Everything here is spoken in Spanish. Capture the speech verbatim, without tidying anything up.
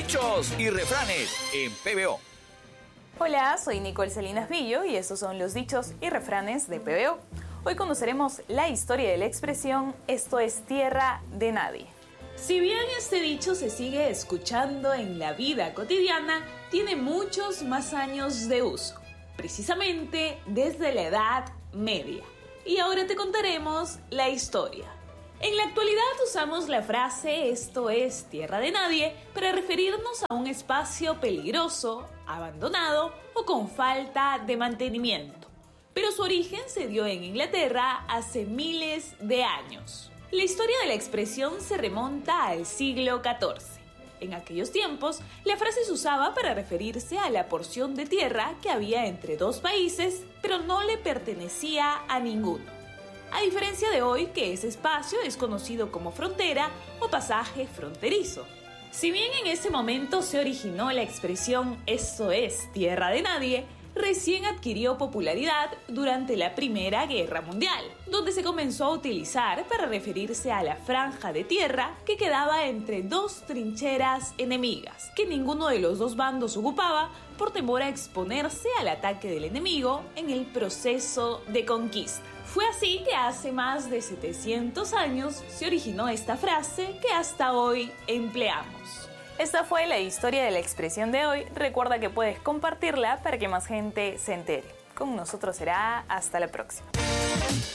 Dichos y refranes en P B O. Hola, soy Nicole Salinas Villo y estos son los dichos y refranes de P B O. Hoy conoceremos la historia de la expresión "esto es tierra de nadie". Si bien este dicho se sigue escuchando en la vida cotidiana, tiene muchos más años de uso, precisamente desde la Edad Media. Y ahora te contaremos la historia. En la actualidad usamos la frase "esto es tierra de nadie" para referirnos a un espacio peligroso, abandonado o con falta de mantenimiento. Pero su origen se dio en Inglaterra hace miles de años. La historia de la expresión se remonta al siglo catorce. En aquellos tiempos, la frase se usaba para referirse a la porción de tierra que había entre dos países, pero no le pertenecía a ninguno. A diferencia de hoy, que ese espacio es conocido como frontera o pasaje fronterizo. Si bien en ese momento se originó la expresión "esto es tierra de nadie", recién adquirió popularidad durante la Primera Guerra Mundial, donde se comenzó a utilizar para referirse a la franja de tierra que quedaba entre dos trincheras enemigas, que ninguno de los dos bandos ocupaba por temor a exponerse al ataque del enemigo en el proceso de conquista. Fue así que hace más de setecientos años se originó esta frase que hasta hoy empleamos. Esta fue la historia de la expresión de hoy. Recuerda que puedes compartirla para que más gente se entere. Con nosotros será hasta la próxima.